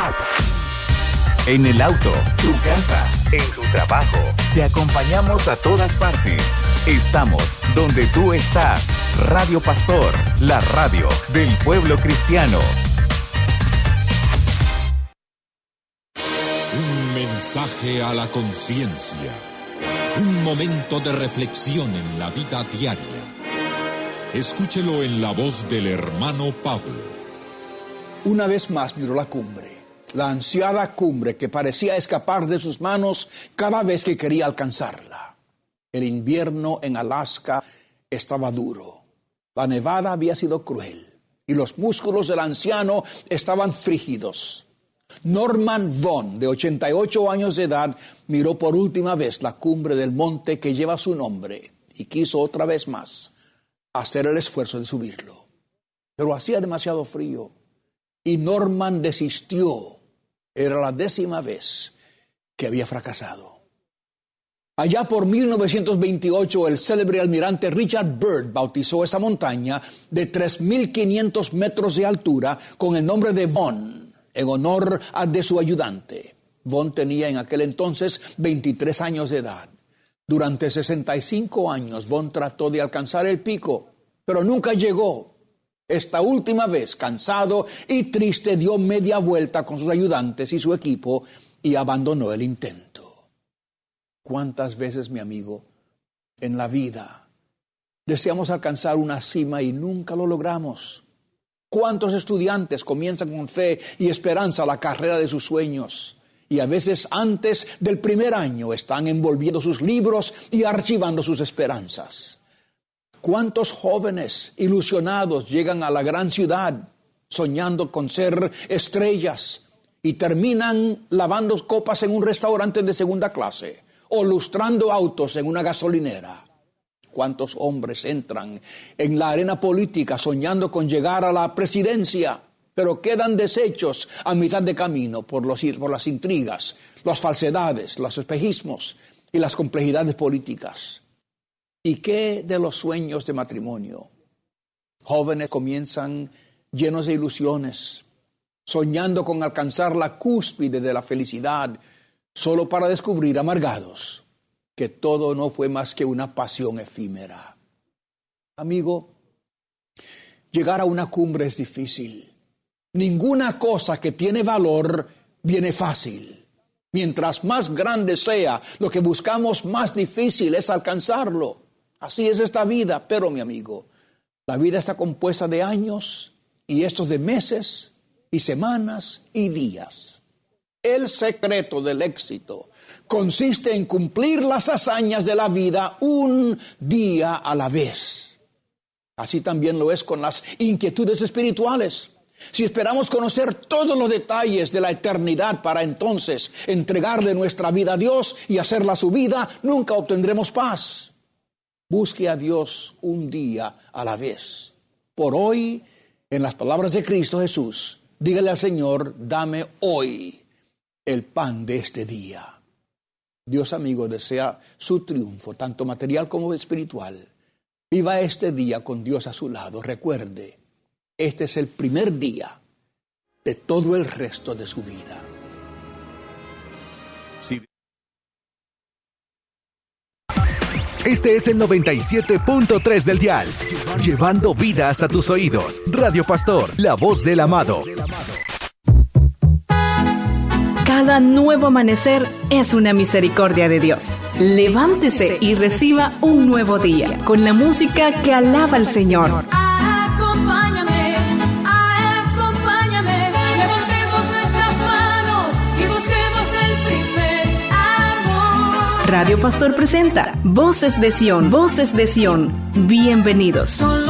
En el auto, tu casa, en tu trabajo. Te acompañamos a todas partes. Estamos donde tú estás. Radio Pastor, la radio del pueblo cristiano. Un mensaje a la conciencia. Un momento de reflexión en la vida diaria. Escúchelo en la voz del hermano Pablo. Una vez más miró la cumbre. La ansiada cumbre que parecía escapar de sus manos cada vez que quería alcanzarla. El invierno en Alaska estaba duro. La nevada había sido cruel y los músculos del anciano estaban frígidos. Norman Vaughn, de 88 años de edad, miró por última vez la cumbre del monte que lleva su nombre y quiso otra vez más hacer el esfuerzo de subirlo. Pero hacía demasiado frío y Norman desistió. Era la 10ª vez que había fracasado. Allá por 1928, el célebre almirante Richard Byrd bautizó esa montaña de 3.500 metros de altura con el nombre de Vaughn, en honor de su ayudante. Vaughn tenía en aquel entonces 23 años de edad. Durante 65 años, Vaughn trató de alcanzar el pico, pero nunca llegó. Esta última vez, cansado y triste, dio media vuelta con sus ayudantes y su equipo y abandonó el intento. ¿Cuántas veces, mi amigo, en la vida deseamos alcanzar una cima y nunca lo logramos? ¿Cuántos estudiantes comienzan con fe y esperanza la carrera de sus sueños? Y a veces antes del primer año están envolviendo sus libros y archivando sus esperanzas. ¿Cuántos jóvenes ilusionados llegan a la gran ciudad soñando con ser estrellas y terminan lavando copas en un restaurante de segunda clase o lustrando autos en una gasolinera? ¿Cuántos hombres entran en la arena política soñando con llegar a la presidencia, pero quedan deshechos a mitad de camino por las intrigas, las falsedades, los espejismos y las complejidades políticas? ¿Y qué de los sueños de matrimonio? Jóvenes comienzan llenos de ilusiones, soñando con alcanzar la cúspide de la felicidad, solo para descubrir amargados que todo no fue más que una pasión efímera. Amigo, llegar a una cumbre es difícil. Ninguna cosa que tiene valor viene fácil. Mientras más grande sea lo que buscamos, más difícil es alcanzarlo. Así es esta vida, pero mi amigo, la vida está compuesta de años y estos de meses y semanas y días. El secreto del éxito consiste en cumplir las hazañas de la vida un día a la vez. Así también lo es con las inquietudes espirituales. Si esperamos conocer todos los detalles de la eternidad para entonces entregarle nuestra vida a Dios y hacerla su vida, nunca obtendremos paz. Busque a Dios un día a la vez. Por hoy, en las palabras de Cristo Jesús, dígale al Señor, dame hoy el pan de este día. Dios, amigo, desea su triunfo, tanto material como espiritual. Viva este día con Dios a su lado. Recuerde, este es el primer día de todo el resto de su vida. Sí. Este es el 97.3 del dial, llevando vida hasta tus oídos. Radio Pastor, la voz del amado. Cada nuevo amanecer es una misericordia de Dios. Levántese y reciba un nuevo día con la música que alaba al Señor. Acompáñame, levantemos nuestras manos y busquemos el primer amor. Radio Pastor presenta Voces de Sion, Voces de Sion. Bienvenidos.